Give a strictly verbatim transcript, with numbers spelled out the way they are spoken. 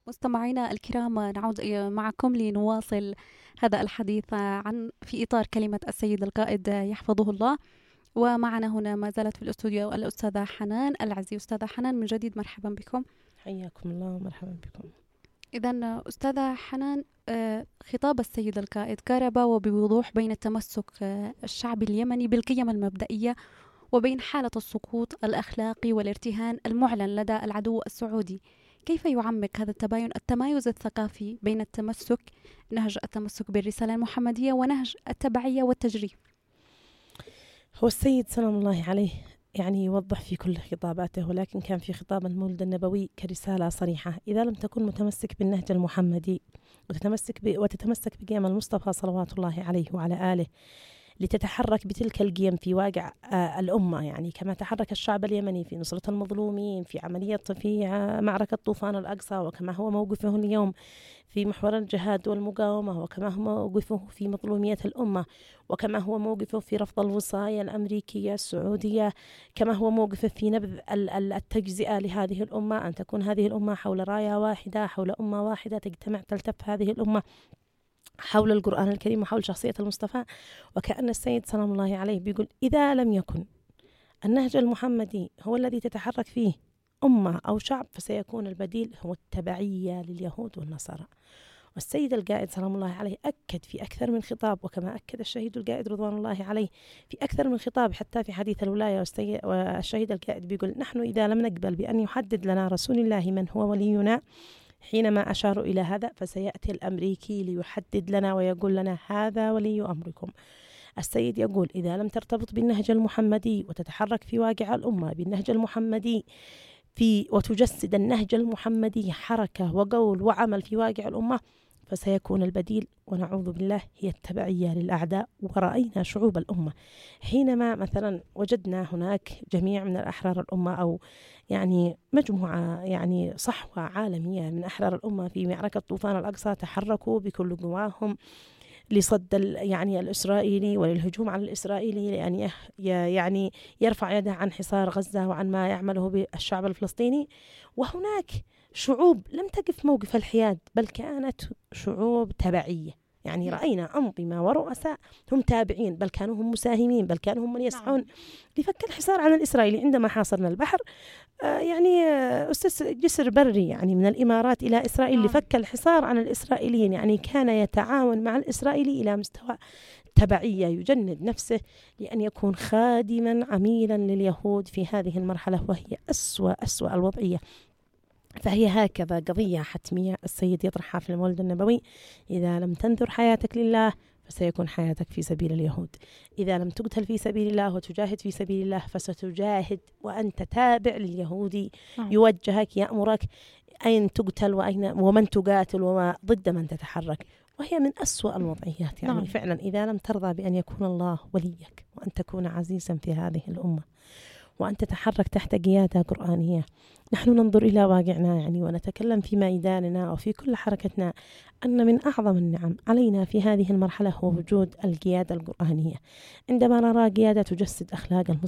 مستمعينا الكرام، نعود معكم لنواصل هذا الحديث عن في إطار كلمة السيد القائد يحفظه الله. ومعنا هنا ما زالت في الاستوديو الأستاذة حنان العزي. أستاذة حنان، من جديد مرحبا بكم. حياكم الله ومرحبا بكم. إذن أستاذة حنان، خطاب السيد القائد قارب وبوضوح بين التمسك الشعب اليمني بالقيم المبدئية وبين حالة السقوط الأخلاقي والارتهان المعلن لدى العدو السعودي. كيف يعمق هذا التباين التمايز الثقافي بين التمسك نهج التمسك بالرسالة المحمدية ونهج التبعية والتجريف؟ هو السيد سلام الله عليه يعني يوضح في كل خطاباته، ولكن كان في خطاب المولد النبوي كرسالة صريحة: إذا لم تكن متمسك بالنهج المحمدي وتتمسك ب... وتتمسك بقيم المصطفى صلوات الله عليه وعلى آله لتتحرك بتلك القيم في واقع آه الأمة، يعني كما تحرك الشعب اليمني في نصرة المظلومين في عملية في آه معركة طوفان الأقصى، وكما هو موقفه اليوم في محور الجهاد والمقاومة، وكما هو موقفه في مظلومية الأمة، وكما هو موقفه في رفض الوصاية الأمريكية السعودية، كما هو موقفه في نبذ التجزئة لهذه الأمة، أن تكون هذه الأمة حول راية واحدة، حول أمة واحدة تجتمع تلتف هذه الأمة حول القرآن الكريم وحول شخصية المصطفى. وكأن السيد سلام الله عليه بيقول: إذا لم يكن النهج المحمدي هو الذي تتحرك فيه أمة أو شعب، فسيكون البديل هو التبعية لليهود والنصارى. والسيد القائد سلام الله عليه أكد في أكثر من خطاب، وكما أكد الشهيد القائد رضوان الله عليه في أكثر من خطاب، حتى في حديث الولاية، والشهيد القائد بيقول: نحن إذا لم نقبل بأن يحدد لنا رسول الله من هو ولينا، حينما أشاروا إلى هذا فسيأتي الأمريكي ليحدد لنا ويقول لنا هذا ولي أمركم. السيد يقول: إذا لم ترتبط بالنهج المحمدي وتتحرك في واقع الأمة بالنهج المحمدي في وتجسد النهج المحمدي حركة وقول وعمل في واقع الأمة، فسيكون البديل ونعوذ بالله هي التبعية للأعداء. ورأينا شعوب الأمة حينما مثلا وجدنا هناك جميع من الأحرار الأمة، أو يعني مجموعة يعني صحوة عالمية من أحرار الأمة في معركة طوفان الأقصى، تحركوا بكل قواهم لصد يعني الإسرائيلي وللهجوم على الإسرائيلي، لأن يعني يرفع يده عن حصار غزة وعن ما يعمله بالشعب الفلسطيني. وهناك شعوب لم تقف موقف الحياد، بل كانت شعوب تبعية، يعني رأينا أنظمة ورؤساء هم تابعين، بل كانوا هم مساهمين، بل كانوا هم من يسعون لفك الحصار عن الإسرائيلي. عندما حاصرنا البحر آه يعني آه أستاذ جسر بري يعني من الإمارات إلى إسرائيل لفك الحصار عن الإسرائيليين، يعني كان يتعاون مع الإسرائيلي إلى مستوى تبعية، يجند نفسه لأن يكون خادما عميلا لليهود في هذه المرحلة، وهي أسوأ أسوأ الوضعية. فهي هكذا قضية حتمية السيد يطرحها في المولد النبوي: إذا لم تنذر حياتك لله فسيكون حياتك في سبيل اليهود. إذا لم تقتل في سبيل الله وتجاهد في سبيل الله فستجاهد وأنت تابع لليهودي يوجهك يأمرك أين تقتل وأين ومن تقاتل وما ضد من تتحرك. وهي من أسوأ الوضعيات، يعني نعم. فعلا إذا لم ترضى بأن يكون الله وليك وأن تكون عزيزا في هذه الأمة وأن تتحرك تحت قيادة قرآنية. نحن ننظر إلى واقعنا يعني ونتكلم في ميداننا وفي كل حركتنا أن من أعظم النعم علينا في هذه المرحلة هو وجود القيادة القرآنية. عندما نرى قيادة تجسد أخلاق